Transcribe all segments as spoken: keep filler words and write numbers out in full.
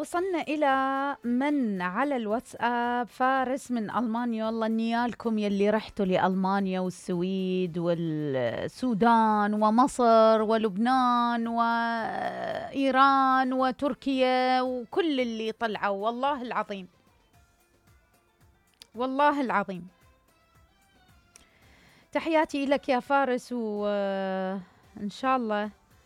وصلنا إلى من على الواتساب. فارس من ألمانيا. والله نيالكم يلي رحتوا لألمانيا والسويد والسودان ومصر ولبنان وإيران وتركيا وكل اللي طلعوا، والله العظيم والله العظيم. تحياتي لك يا فارس، وإن شاء الله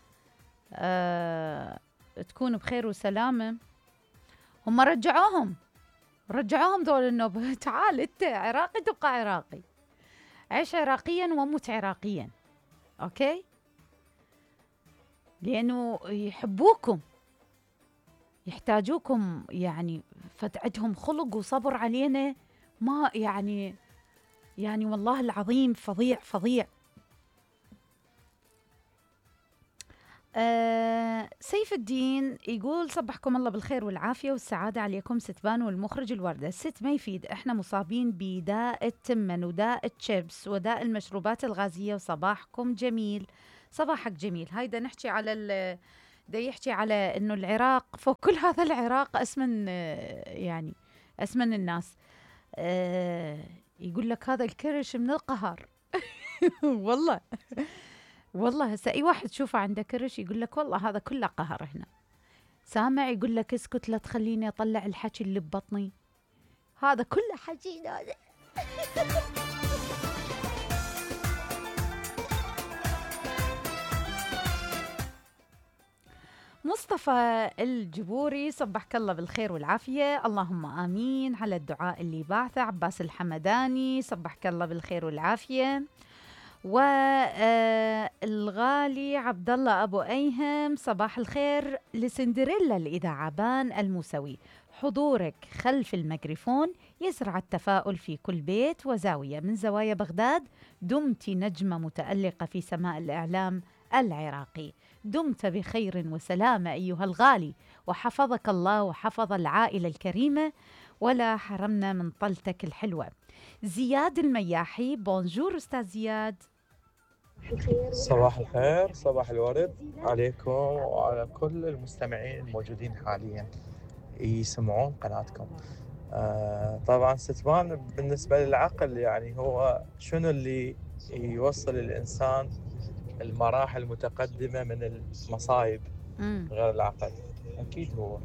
أه تكون بخير وسلامة. هم رجعوهم رجعوهم ذول النوبة. تعال انت عراقي تبقى عراقي، عيش عراقيا وموت عراقيا، اوكي؟ لانه يحبوكم، يحتاجوكم، يعني فتعدهم خلق وصبر علينا، ما يعني يعني والله العظيم فظيع فظيع. أه سيف الدين يقول صبحكم الله بالخير والعافية والسعادة عليكم ستبان والمخرج الوردة. الست ما يفيد، احنا مصابين بداء التمن وداء التشيبس وداء المشروبات الغازية، وصباحكم جميل. صباحك جميل. هيدا نحكي على ال دا يحكي على انه العراق فوق كل هذا، العراق اسمن يعني اسمن الناس. أه يقول لك هذا الكرش من القهر. والله والله هسه اي واحد تشوفه عنده كرش يقول لك والله هذا كله قهر هنا. سامع يقول لك اسكت لا تخليني اطلع الحكي اللي ببطني، هذا كله حكي هذا. مصطفى الجبوري صبحك الله بالخير والعافية، اللهم آمين على الدعاء اللي بعثه. عباس الحمداني صبحك الله بالخير والعافية. والغالي عبد الله أبو أيهم صباح الخير لسندريلا الإذاعة بان الموسوي، حضورك خلف الميكروفون يزرع التفاؤل في كل بيت وزاوية من زوايا بغداد. دمت نجمة متألقة في سماء الإعلام العراقي، دمت بخير وسلامة أيها الغالي، وحفظك الله وحفظ العائلة الكريمة ولا حرمنا من طلتك الحلوة. زياد المياحي بونجور أستاذ زياد. صباح الخير، صباح الورد عليكم وعلى كل المستمعين الموجودين حاليا يسمعون قناتكم. آه طبعا ستبان بالنسبة للعقل يعني هو شنو اللي يوصل الإنسان المراحل المتقدمة من المصايب غير العقل؟ أكيد هو.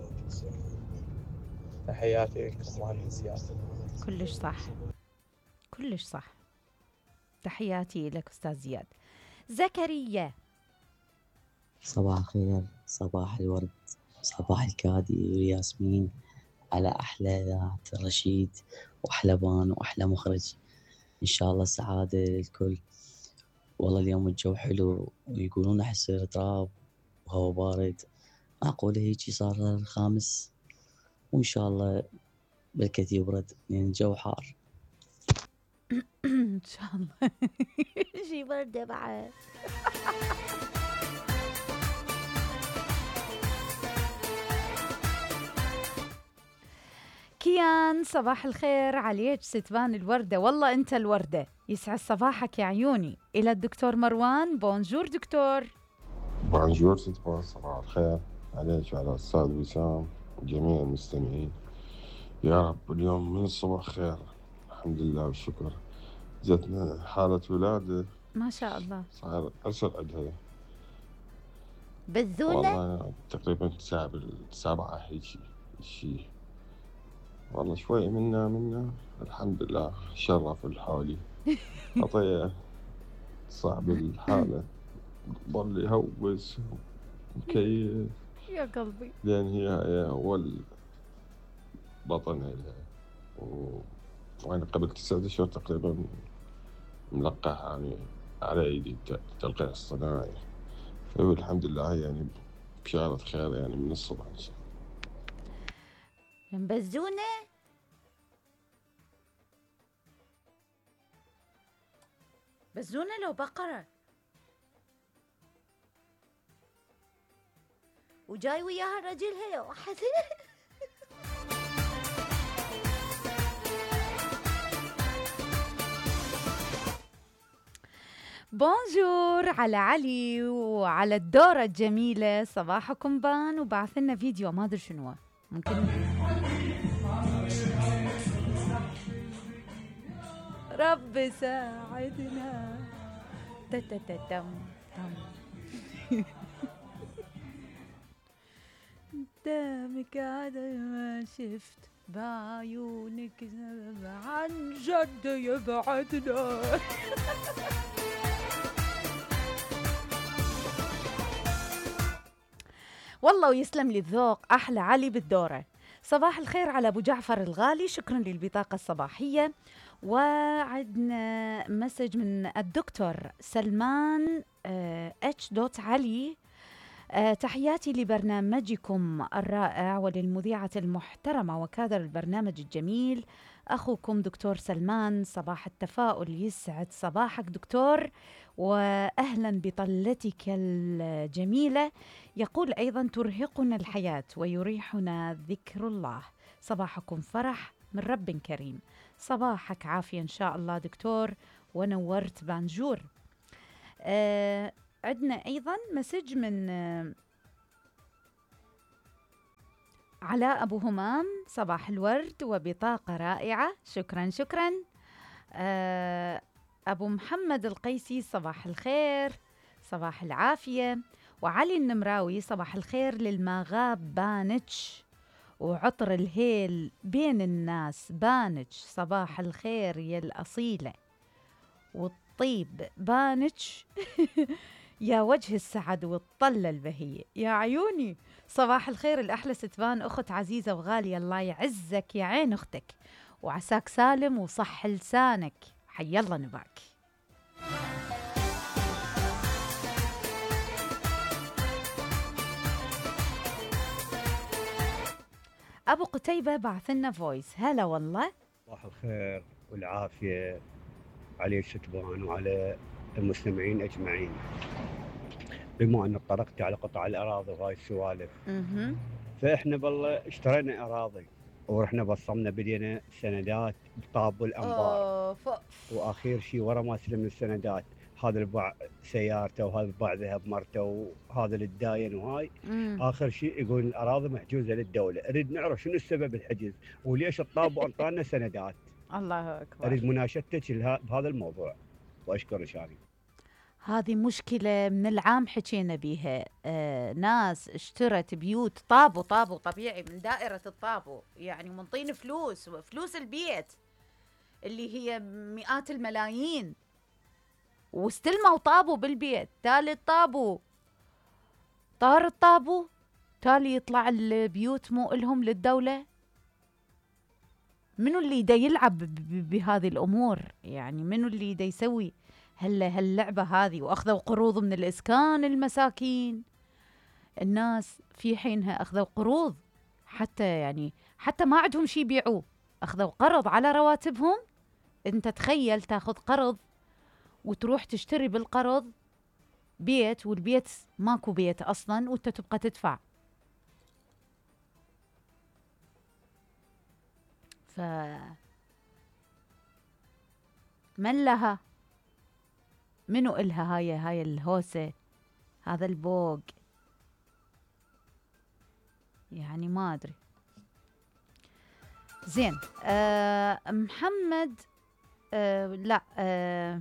تحياتي لكم مهندس زياد. كلش صح كلش صح. تحياتي لك أستاذ زياد. زكريا صباح الخير، صباح الورد، صباح الكادي وياسمين، على أحلى ذات رشيد وأحلى بان وأحلى مخرج. إن شاء الله السعادة للكل. والله اليوم الجو حلو ويقولون أحس تراب وهو بارد، معقولة هيجي صار الخامس، وإن شاء الله بالكث يبرد لأن الجو حار. إن شاء الله شي بردة بعد. كيان صباح الخير عليك ستبان الوردة، والله أنت الوردة، يسعد صباحك يا عيوني. إلى الدكتور مروان. بونجور دكتور. بونجور ستبان، صباح الخير عليك وعلى الأستاذ وسام وجميع المستمعين. يا رب اليوم من الصبح خير، الحمد لله والشكر. جتنا حالة ولادة ما شاء الله، صار أسر عندها بذولة والله تقريبا الساعة بالسبعة هيجي شي، والله شوي منا منا الحمد لله. شرف الحالي أطيع صعب الحالة، ضل يهوس مكيف يا قلبي، لأن هي هي أول بطن لها، وأنا قبل تسعة أشهر تقريبا ملقح يعني على أيدي التلقيح الصناعي. الحمد لله يعني بشارة خير يعني من الصبح إن شاء الله. بزونة بزونة لو بقرة وجاي وياها رجلها واحد. بونجور على علي وعلى الدورة الجميلة. صباحكم بان وبعث لنا فيديو ما ادري شنو ممكن. رب ساعدنا تتتتم تم قدامك هذا ما شفت بعيونك عن جد يبعدنا. والله ويسلم لي الذوق. أحلى علي بالدورة. صباح الخير على أبو جعفر الغالي، شكرا للبطاقة الصباحية. وعندنا مسج من الدكتور سلمان اتش دوت علي. أه تحياتي لبرنامجكم الرائع وللمذيعة المحترمة وكادر البرنامج الجميل أخوكم دكتور سلمان. صباح التفاؤل، يسعد صباحك دكتور، وأهلا بطلتك الجميلة. يقول أيضا ترهقنا الحياة ويريحنا ذكر الله. صباحكم فرح من رب كريم. صباحك عافية إن شاء الله دكتور، ونورت بانجور. أه عندنا أيضا مسج من علاء أبو همام. صباح الورد وبطاقة رائعة، شكرا شكرا. أبو محمد القيسي صباح الخير، صباح العافية. وعلي النمراوي صباح الخير للمغاب بانتش وعطر الهيل بين الناس بانتش. صباح الخير يا الأصيلة والطيب بانتش. يا وجه السعد والطلة البهية يا عيوني. صباح الخير الأحلى ستبان، أخت عزيزة وغالية، الله يعزك يا عين أختك وعساك سالم وصح لسانك. حي الله نباك. أبو قتيبة بعثنا فويس. هلا والله. صباح الخير والعافية علي الشتبان وعلى المستمعين أجمعين. بما أن طرقت على قطع الأراضي وهاي السوالف، فإحنا بالله اشترينا أراضي ورحنا بصمنا بدينا سندات بطاب الأنبار، وآخر شيء ورا ما استلمنا السندات هذا الباع سيارته وهذا الباع ذهب مرته وهذا اللي تداين وهاي. مم. آخر شيء يقول الأراضي محجوزة للدولة. أريد نعرف شنو السبب الحجز وليش الطاب وأنطانا سندات. الله أكبر. أريد مناشدتك بهذا الموضوع وأشكر شاني. هذه مشكلة من العام حكينا بيها. آه ناس اشترت بيوت طابو طابو طبيعي من دائرة الطابو، يعني منطين فلوس وفلوس البيت اللي هي مئات الملايين، واستلموا طابو بالبيت. تالي الطابو طار الطابو، تالي يطلع البيوت مو إلهم للدولة. منو اللي دا يلعب بهذه الأمور؟ يعني منو اللي دا يسوي هلا هاللعبة هذه؟ وأخذوا قروض من الإسكان المساكين. الناس في حينها أخذوا قروض حتى يعني حتى ما عندهم شي يبيعوه، أخذوا قرض على رواتبهم. أنت تخيل تاخذ قرض وتروح تشتري بالقرض بيت، والبيت ماكو بيت أصلا وأنت تبقى تدفع. ف من لها؟ منو إلها هاي هاي الهوسة، هذا البوق؟ يعني ما أدري. زين. آه محمد آه لا آه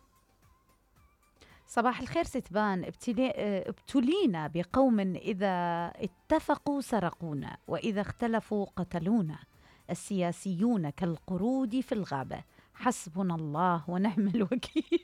صباح الخير ستبان. ابتلي آه ابتلينا بقوم إذا اتفقوا سرقونا وإذا اختلفوا قتلونا. السياسيون كالقرود في الغابة، حسبنا الله ونعم الوكيل.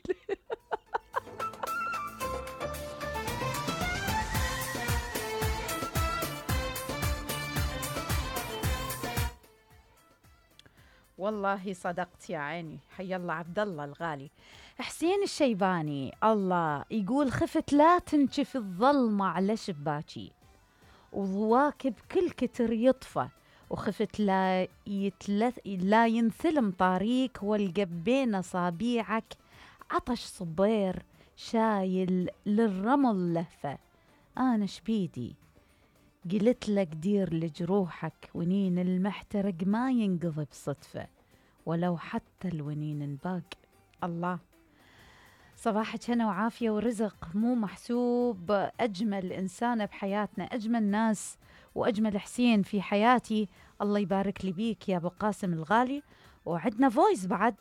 والله صدقت يا عيني. حي الله عبد الله الغالي. حسين الشيباني الله يقول خفت لا تنشف الظلمة على شباكي وضواكب كل كتر يطفى، وخفت لا يتلث لا ينثلم طريق والقى بين اصابيعك عطش صبير شايل للرمل لهفه. انا شبيدي قلت لك دير لجروحك، ونين المحترق ما ينقضي بصدفه ولو حتى الونين انباق. الله صباحك هنا وعافية ورزق، مو محسوب أجمل إنسانة بحياتنا، أجمل ناس وأجمل حسين في حياتي. الله يبارك لي بيك يا أبو قاسم الغالي. وعدنا فويس بعد.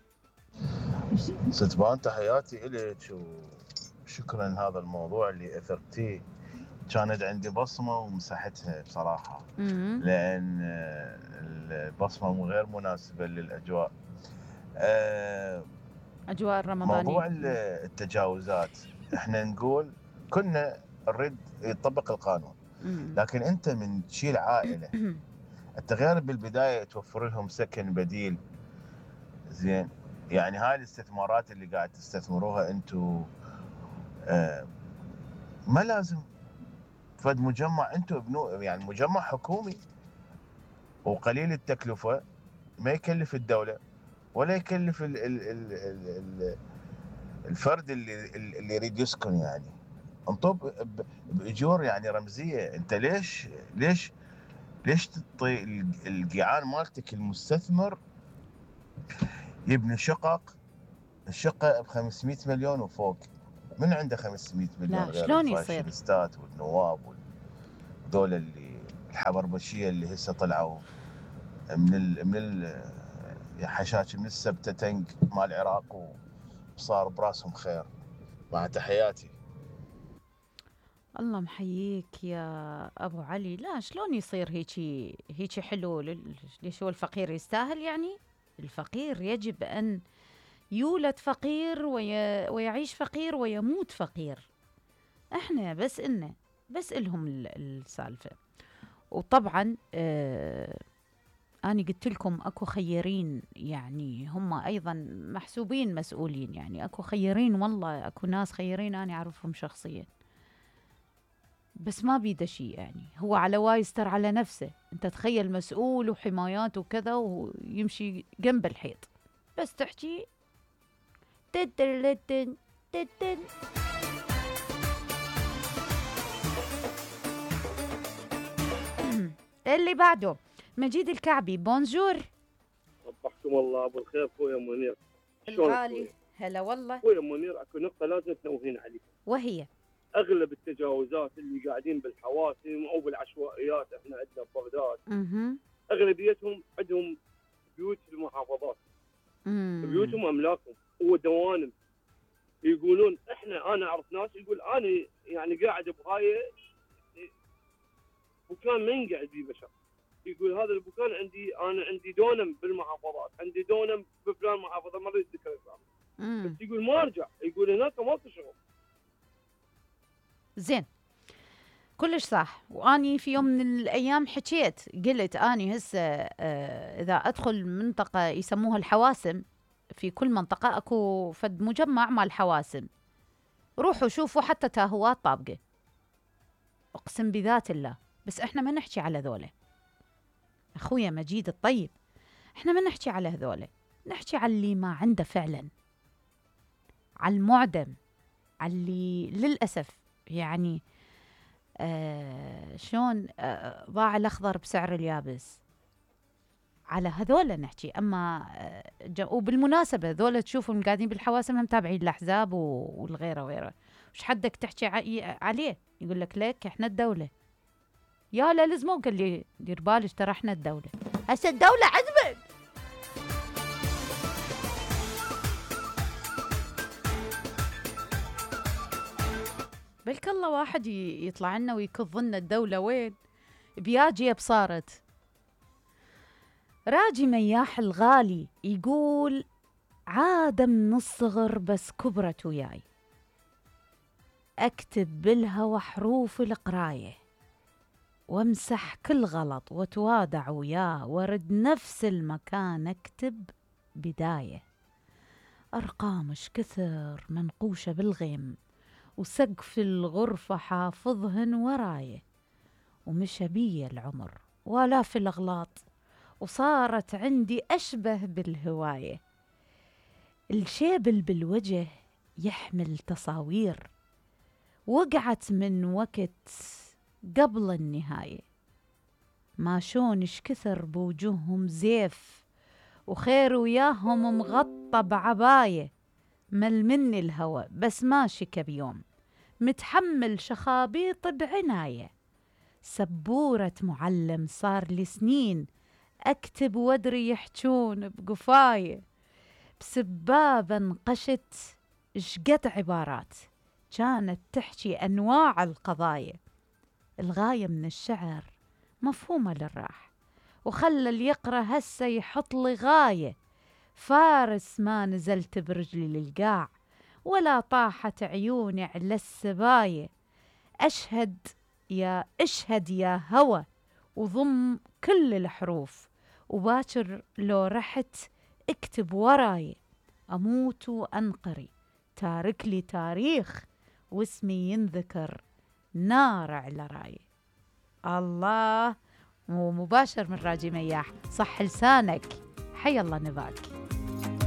ستبان تحياتي إليك وشكرا هذا الموضوع اللي أثرتيه، كانت عندي بصمة ومسحتها بصراحة. مم. لأن البصمة غير مناسبة للأجواء. أه أجواء الرمضانية. موضوع التجاوزات احنا نقول كنا نريد يطبق القانون، مم. لكن انت من تشيل عائلة انت غير بالبداية توفر لهم سكن بديل، زين، يعني هاي الاستثمارات اللي قاعد تستثمروها انتم آه ما لازم فد مجمع انتم ابنو، يعني مجمع حكومي وقليل التكلفة، ما يكلف الدولة ولا يكلف ال ال ال ال ال الفرد اللي اللي يريد يسكن، يعني انطب باجور يعني رمزية. انت ليش ليش ليش تعطي القيعان مالتك المستثمر يبني شقق، الشقة ب خمسمية مليون وفوق؟ من عنده خمسمية مليون لا، غير شلون يصير؟ الفاشينيستات والنواب وذول اللي الحبربشية اللي هسه طلعوا من ال من ال حشاش من السبتة تنك مال العراق وصار براسهم خير. مع تحياتي. الله محييك يا أبو علي. لا، شلون يصير هيجي هيجي حلو؟ لل- ليش هو الفقير يستاهل؟ يعني الفقير يجب أن يولد فقير وي... ويعيش فقير ويموت فقير. احنا بس إلنا بس إلهم ال- السالفة. وطبعا آه أنا قلت لكم أكو خيرين، يعني هم أيضا محسوبين مسؤولين. يعني أكو خيرين، والله أكو ناس خيرين أنا أعرفهم شخصيا، بس ما بيده شيء. يعني هو على وايستر على نفسه. انت تخيل مسؤول وحمايات وكذا ويمشي جنب الحيط بس تحكي تترلتن تتن. اللي بعده مجيد الكعبي. بونجور. صبحكم الله ابو الخير اخويا منير. شلونك الغالي أخويا؟ هلا والله. اخويا منير، اكو نقطه لازم تنوهين عليها، وهي اغلب التجاوزات اللي قاعدين بالحواسم او بالعشوائيات، احنا عندنا ببغداد اها اغلبيتهم عندهم بيوت في المحافظات، أمم. بيوتهم املاكهم ودوانم. يقولون احنا، انا اعرف ناس يقول انا يعني قاعد بهاي مكان ما ينقعد فيه بشر، يقول هذا المكان عندي، انا عندي دونم بالمحافظات، عندي دونم بفلان محافظه، ما اريد ذكر اسمه، أمم. بس يقول ما ارجع، يقول هناك ماكو شغل. زين، كلش صح. واني في يوم من الايام حكيت قلت اني هسه آه اذا ادخل منطقه يسموها الحواسم، في كل منطقه اكو فد مجمع مال حواسم، روحوا شوفوا حتى تاهوات طابقه، اقسم بذات الله. بس احنا ما نحكي على ذولا اخويا مجيد الطيب، احنا ما نحكي على هذولا، نحكي على اللي ما عنده فعلا، على المعدم، على اللي للاسف يعني آه شلون آه ضاع الأخضر بسعر اليابس. على هذولا نحكي. أما آه وبالمناسبة ذولا تشوفهم قاعدين بالحواسم هم تابعين الأحزاب والغيره وغيره. وش حدك تحكي عليه؟ يقول لك ليك إحنا الدولة. يا لا لزمو قال لي دير بالك ترى إحنا الدولة، هسه الدولة عزبت. بلك الله واحد يطلع لنا ويكظ لنا الدولة وين بيا جيب صارت. راجي مياح الغالي يقول عادة من الصغر بس كبرت وياي، أكتب بالهوى حروف القراية وامسح كل غلط وتوادع وياه، ورد نفس المكان أكتب بداية، أرقامش كثر منقوشة بالغيم وسقف الغرفة حافظهن ورايه، ومشى بي العمر وآلاف الأغلاط وصارت عندي أشبه بالهواية، الشيبل بالوجه يحمل تصاوير وقعت من وقت قبل النهاية، ما شونش كثر بوجوههم زيف وخير وياهم مغطى بعباية، مل مني الهوى بس ماشي بيوم، متحمل شخابيط بعناية، سبورة معلم صار لي سنين أكتب وادري يحجون بقفاية، بسبابة انقشت شقد عبارات كانت تحكي أنواع القضايا، الغاية من الشعر مفهومة للراح، وخلى اللي يقرأ هسه يحط لي غاية، فارس ما نزلت برجلي للقاع ولا طاحت عيوني على السباية، أشهد يا اشهد يا هوى وضم كل الحروف، وباكر لو رحت اكتب وراي، أموت وأنقري تارك لي تاريخ واسمي ينذكر نار على راي. الله، ومباشر من راجي مياح، صح لسانك، حي الله نباك.